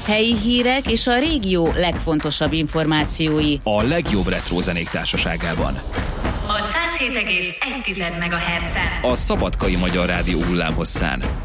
helyi hírek és a régió legfontosabb információi. A legjobb retro zenék társaságában. A 107,1 MHz-en. A Szabadkai Magyar Rádió hullámhosszán.